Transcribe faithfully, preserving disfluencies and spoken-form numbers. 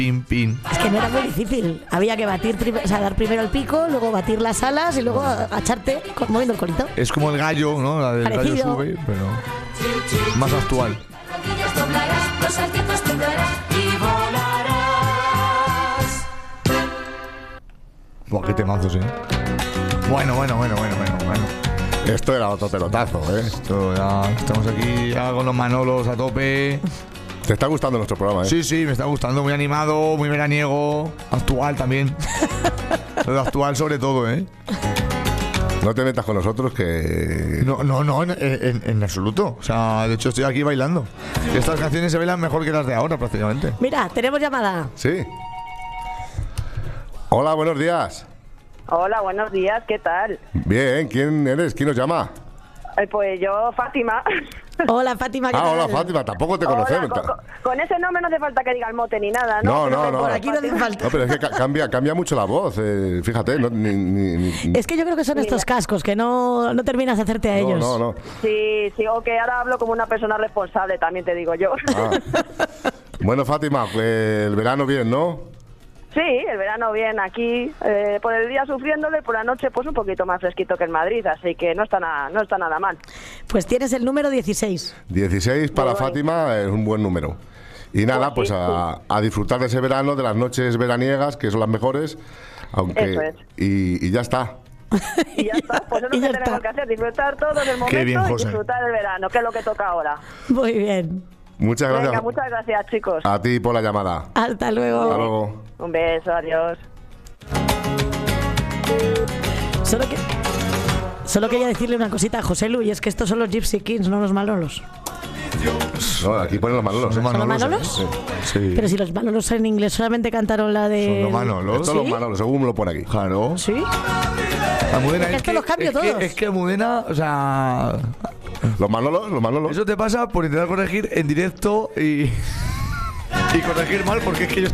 Pin, pin. Es que no era muy difícil. Había que batir, prim- o sea, dar primero el pico, luego batir las alas y luego agacharte con- moviendo el colito. Es como el gallo, ¿no? La del Parecido. gallo sube, pero más actual. Rodillas doblarás, los saltitos tendrás y volarás. Buah, qué temazos, ¿eh? Bueno, bueno, bueno, bueno, bueno, bueno. Esto era otro pelotazo, ¿eh? Esto ya, estamos aquí ya con los Manolos a tope. Te está gustando nuestro programa, ¿eh? Sí, sí, me está gustando. Muy animado, muy veraniego. Actual también. Lo de actual sobre todo, ¿eh? No te metas con nosotros que... No, no, no, en, en- en absoluto. O sea, de hecho estoy aquí bailando. Estas canciones se bailan mejor que las de ahora, prácticamente. Mira, tenemos llamada. Sí. Hola, buenos días. Hola, buenos días, ¿qué tal? Bien, ¿quién eres? ¿Quién nos llama? Eh, pues yo, Fátima. Hola, Fátima, ¿qué Ah, tal? hola, Fátima, tampoco te Hola, conocemos. con, con- con ese nombre no hace falta que diga el mote ni nada, ¿no? No, Pero no, me no. pone Por aquí no hace Fátima. falta. No, pero es que ca- cambia, cambia mucho la voz, eh, fíjate, no, ni, ni- ni- Es que yo creo que son estos cascos que no, no terminas de hacerte a no, ellos. no, no. Sí, sí, o que ahora hablo como una persona responsable, también te digo yo. Ah. Bueno, Fátima, pues el verano bien, ¿no? Sí, el verano bien aquí, eh, por el día sufriéndole, por la noche pues un poquito más fresquito que en Madrid, así que no está nada, no está nada mal. Pues tienes el número dieciséis. dieciséis para Muy bonito. Fátima es un buen número. Y nada, Pues pues sí, a, a disfrutar de ese verano, de las noches veraniegas, que son las mejores, aunque Eso es. y, y ya está. Y ya está, pues es lo Y que ya tenemos está. que hacer, disfrutar todo del momento bien, y José. disfrutar del verano, que es lo que toca ahora. Muy bien. Muchas gracias Venga, muchas gracias, chicos. a ti por la llamada. Hasta luego. Hasta luego. Un beso, adiós. Solo, que, solo quería decirle una cosita a José Lu, y es que estos son los Gypsy Kings, no los Manolos. No, aquí ponen los manolos. Son ¿eh? los Manolos, Manolos? ¿eh? Sí. Pero si los Manolos en inglés solamente cantaron la de... Son los Manolos. Estos los ¿Sí? manolos, según me lo pone aquí. Claro. ¿Sí? Almudena, Es que los cambio es que, todos. es que Almudena, o sea, Los manolos, los manolos. eso te pasa por intentar corregir en directo y, y corregir mal, porque es que yo